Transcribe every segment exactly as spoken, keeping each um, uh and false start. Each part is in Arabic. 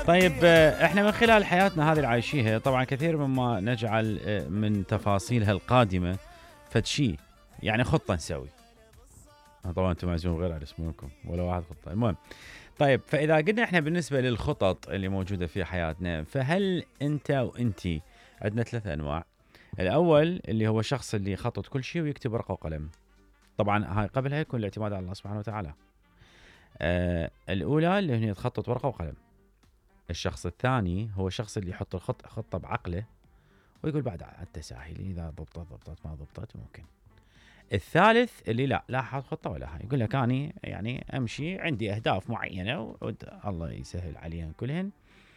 طيب آه، احنا من خلال حياتنا هذه اللي عايشيها طبعا كثير مما نجعل آه، من تفاصيلها القادمة فد شيء، يعني خطة نسوي. آه، طبعا انتم معزوم غير على اسمكم ولا واحد خطة. المهم، طيب فاذا قلنا احنا بالنسبة للخطط اللي موجودة في حياتنا، فهل انت وانتي عندنا ثلاث انواع. الاول اللي هو الشخص اللي يخطط كل شيء ويكتب ورقة وقلم. طبعا هاي قبلها يكون الاعتماد على الله سبحانه وتعالى. آه الاولى اللي هي تخطط ورقة وقلم. الشخص الثاني هو الشخص اللي يحط الخط خطة بعقله ويقول بعد على التساهل، إذا ضبطت ضبطت ما ضبطت ممكن. الثالث اللي لا لا حاط خطة ولا هاي، يقول لك أني يعني أمشي عندي أهداف معينة والله يسهل عليهم كلهن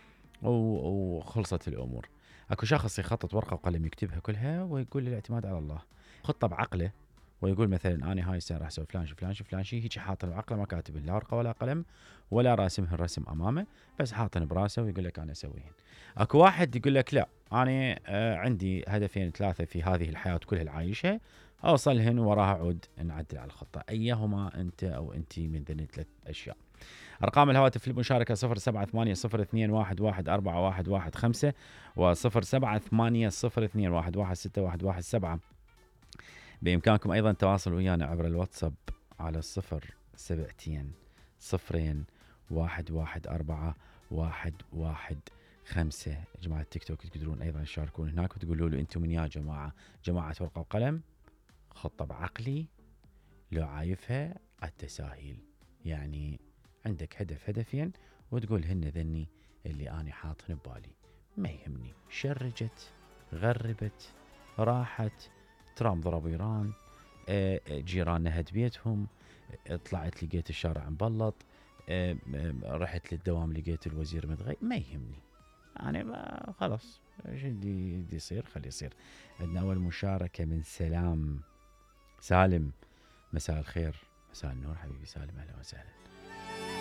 وخلصت الأمور. أكو شخص يخطط ورقة وقلم يكتبها كلها ويقول الاعتماد على الله، خطة بعقله ويقول مثلا أنا هاي السنة راح أسوي فلان شي فلان شي فلان شي، هيك حاطن بعقله ما كاتب لا ورقة ولا قلم ولا راسمها الرسم أمامه، بس حاطن براسه ويقول لك أنا أسويهن. أكو واحد يقول لك لا أنا آه عندي هدفين ثلاثة في هذه الحياة كلها اللي عايشها أوصلهن وراها عود نعدل على الخطة. أيهما أنت أو أنتي من ذني ثلاث أشياء؟ أرقام الهواتف للمشاركة صفر سبعة ثمانية صفر اثنين واحد واحد أربعة واحد واحد خمسة وصفر سبعة ثمانية صفر اثنين واحد واحد ستة واحد واحد سبعة. بإمكانكم أيضا التواصل ويانا عبر الواتساب على الصفر سبعتين صفرين واحد واحد أربعة واحد واحد خمسة. يا جماعة التيك توك تقدرون أيضا تشاركون هناك وتقولوا له أنتم من يا جماعة جماعة ورقة وقلم، خطة بعقلي، لو عايفها التساهيل، يعني عندك هدف هدفين وتقول هن ذني اللي أنا حاطهن ببالي، ما يهمني شرجت غربت راحت، ترام ضرب إيران، جيراننا هد بيتهم، طلعت لقيت الشارع مبلط، رحت للدوام لقيت الوزير متغير، ما يهمني يعني ما خلاص شو دي دي يصير خلي يصير. عندنا أول مشاركة من سلام. سالم، مساء الخير. مساء النور حبيبي سالم، أهلا وسهلا.